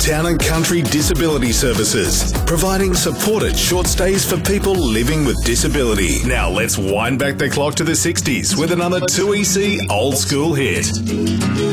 Town and Country Disability Services, providing supported short stays for people living with disability. Now let's wind back the clock to the 60s with another 2EC old school hit.